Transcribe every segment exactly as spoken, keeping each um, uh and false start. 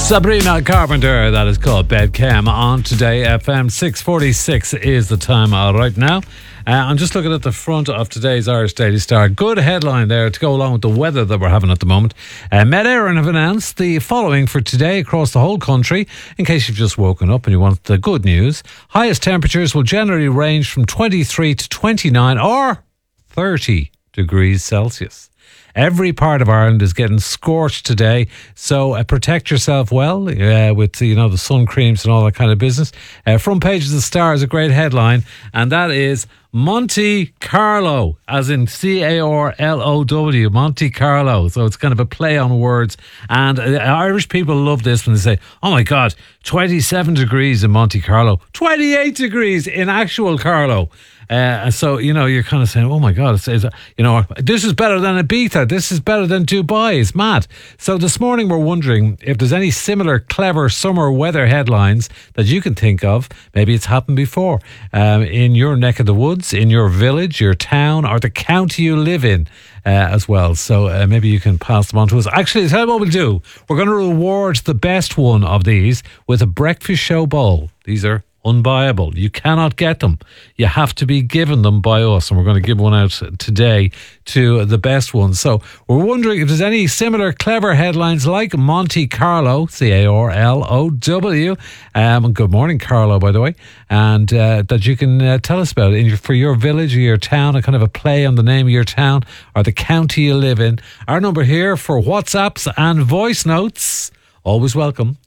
Sabrina Carpenter, that is called Bedcam on Today F M. six forty-six is the time uh, right now. Uh, I'm just looking at the front of today's Irish Daily Star. Good headline there to go along with the weather that we're having at the moment. Uh, Met Éireann have announced the following for today across the whole country, in case you've just woken up and you want the good news. Highest temperatures will generally range from twenty-three to twenty-nine or thirty degrees Celsius. Every part of Ireland is getting scorched today, so uh, protect yourself well uh, with you know the sun creams and all that kind of business. Uh, front page of the Star is a great headline, and that is Monte Carlo, as in C A R L O W, Monte Carlo. So it's kind of a play on words, and uh, Irish people love this when they say, "Oh my God, twenty-seven degrees in Monte Carlo, twenty-eight degrees in actual Carlo." Uh, so, you know, you're kind of saying, oh my God, it's, it's, you know, this is better than Ibiza. This is better than Dubai. It's mad. So this morning we're wondering if there's any similar clever summer weather headlines that you can think of. Maybe it's happened before um, in your neck of the woods, in your village, your town, or the county you live in uh, as well. So uh, maybe you can pass them on to us. Actually, tell you what we'll do. We're going to reward the best one of these with a breakfast show bowl. These are unbuyable. You cannot get them. You have to be given them by us, and we're going to give one out today to the best one. So we're wondering if there's any similar clever headlines like Monte Carlo, C A R L O W. Um, good morning, Carlo, by the way, and uh, that you can uh, tell us about in your, for your village or your town, a kind of a play on the name of your town or the county you live in. Our number here for WhatsApps and voice notes, always welcome,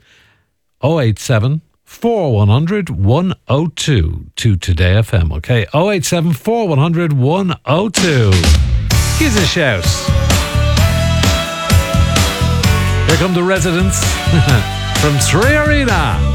oh eight seven four one hundred one oh two to Today F M, okay? oh eight seven four one hundred one oh two. Give us a shout. Here come the Residents from Three Arena.